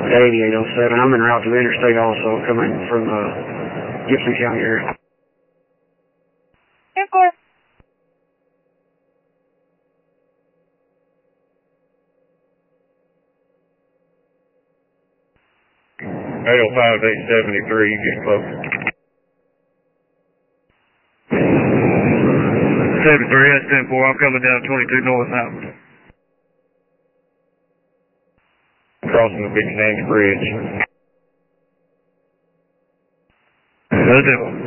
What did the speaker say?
8807. I'm en route to the interstate also, coming from Gibson County area. Of course. Radio 5873, you get close. 73, that's 10-4, I'm coming down 22 North Mountain. Crossing the Big Sands Bridge. That's it.